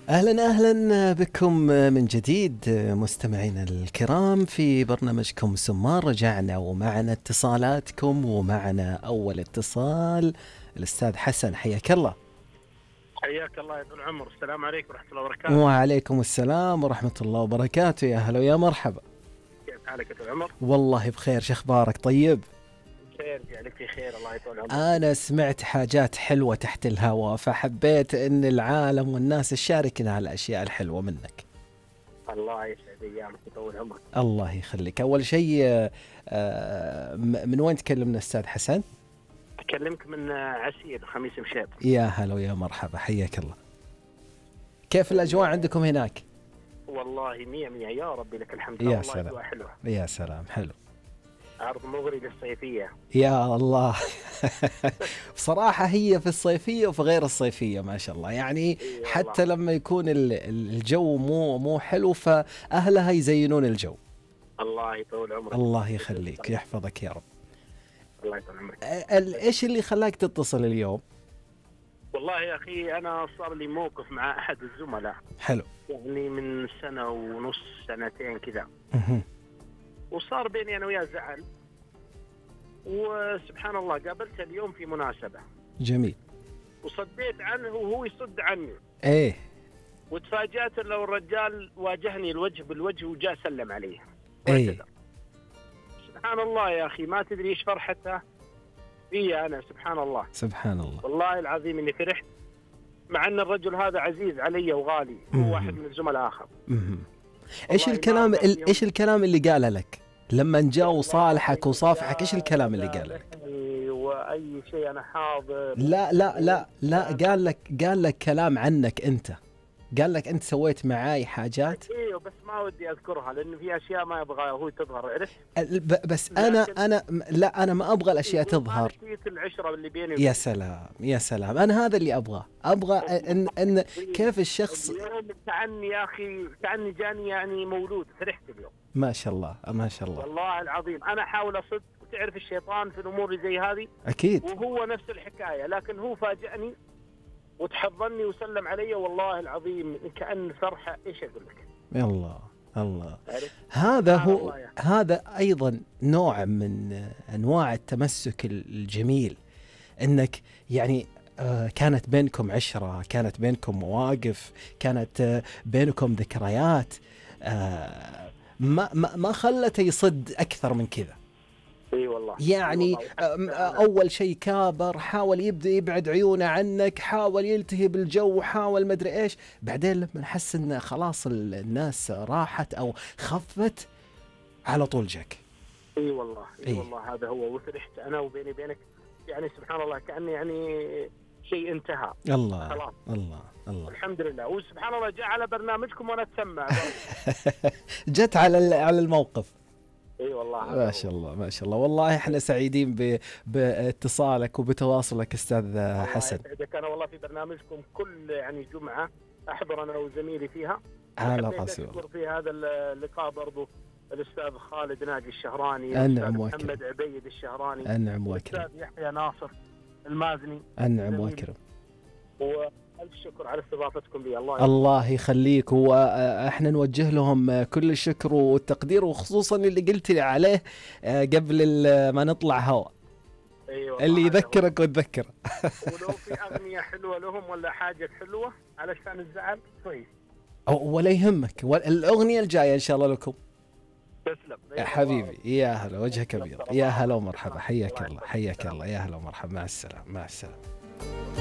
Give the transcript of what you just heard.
أهلا أهلا بكم من جديد مستمعينا الكرام في برنامجكم سمار. رجعنا ومعنا اتصالاتكم، ومعنا أول اتصال الأستاذ حسن، حياك الله. حياك الله يا طول العمر. السلام عليكم ورحمة الله وبركاته. وعليكم السلام ورحمة الله وبركاته. يا هلا ويا مرحبا. كيف حالك يا طول العمر؟ والله بخير، شخبارك طيب؟ خير، جعلك في خير، الله يطول عمرك. أنا سمعت حاجات حلوة تحت الهواء، فحبيت أن العالم والناس تشاركنا على الأشياء الحلوة منك. الله يسعد ايامك ويطول عمرك. الله يخليك. أول شيء من وين تكلمنا أستاذ حسن؟ أكلمك من عسير خميس مشيط. يا هلا ويا مرحبا، حياك الله. كيف الأجواء عندكم هناك؟ والله مية مية يا ربي لك الحمد. يا والله سلام. أجواء حلوة. يا سلام، حلو. عرض مغري للصيفية. يا الله. بصراحة هي في الصيفية وفي غير الصيفية ما شاء الله، يعني حتى لما يكون الجو مو حلو فأهلها يزينون الجو. الله يطول عمرك. الله يخليك، يحفظك يا رب. الله يطول عمرك. ايش اللي خلاك تتصل اليوم؟ والله يا أخي أنا صار لي موقف مع أحد الزملاء. حلو. يعني من سنة ونص سنتين كذا. وصار بيني أنا وياه زعل، وسبحان الله قابلته اليوم في مناسبة. جميل. وصديت عنه وهو يصد عني. ايه. وتفاجأت لو الرجال واجهني الوجه بالوجه وجاء سلم عليه. ايه. سبحان الله يا أخي، ما تدري إيش فرحته فيا أنا. سبحان الله. سبحان الله. والله العظيم إني فرحت، مع أن الرجل هذا عزيز علي وغالي، هو واحد من الزملاء آخر. ايش الكلام اللي قاله لك لما جاء وصالحك وصافحك؟ ايش الكلام اللي قاله لك؟ واي شيء انا حاضر. لا قال لك كلام عنك انت، قال لك انت سويت معاي حاجات. ايوه بس ما ودي اذكرها لانه في اشياء ما يبغى هو تظهر، عرفت؟ بس انا ما ابغى الاشياء تظهر. العشره اللي بيني يا سلام يا سلام، انا هذا اللي ابغى ان كيف الشخص. اليوم كأني يا اخي كأني جاني يعني مولود، فرحت اليوم. ما شاء الله ما شاء الله. والله العظيم انا احاول اصد، وتعرف الشيطان في الامور اللي زي هذه. اكيد. وهو نفس الحكايه، لكن هو فاجأني وتحضني وسلم علي. والله العظيم كأن فرحه، ايش اقول لك. الله الله. هذا ايضا نوع من انواع التمسك الجميل، انك يعني كانت بينكم عشرة، كانت بينكم مواقف، كانت بينكم ذكريات، ما خلته يصد اكثر من كذا. اي والله. يعني اول شيء كابر، حاول يبدا يبعد عيونه عنك، حاول يلتهي بالجو، حاول ما ادري ايش. بعدين لما نحس ان خلاص الناس راحت او خفت، على طول جاك. اي والله والله هذا هو. وفرحت انا وبيني بينك، يعني سبحان الله كأني يعني شيء انتهى. الله خلاص. الله الله. الحمد لله. وسبحان الله جاء على برنامجكم وانا اتسمع. جت على الموقف. اي والله. ما شاء الله ما شاء الله. والله احنا سعيدين باتصالك وبتواصلك استاذ حسن. انا والله في برنامجكم كل يعني جمعه احضر انا وزميلي فيها. على راسي. اشكر في هذا اللقاء برضو الاستاذ خالد ناجي الشهراني، انعم واكرم، محمد عبيد الشهراني، انعم واكرم، الاستاذ يحيى ناصر المازني، انعم واكرم. والف شكر على استضافتكم لي. الله يخليك. واحنا نوجه لهم كل الشكر والتقدير، وخصوصا اللي قلت لي عليه قبل ما نطلع هوا. أيوة اللي يذكرك وتذكر. ولو في اغنيه حلوه لهم ولا حاجه حلوه علشان الزعل كويس. ولا يهمك، الاغنيه الجايه ان شاء الله لكم. تسلم يا حبيبي. يا هلا، وجهك ابيض. يا هلا ومرحبا، حياك الله حياك الله. يا هلا ومرحبا، مع السلامه مع السلامه.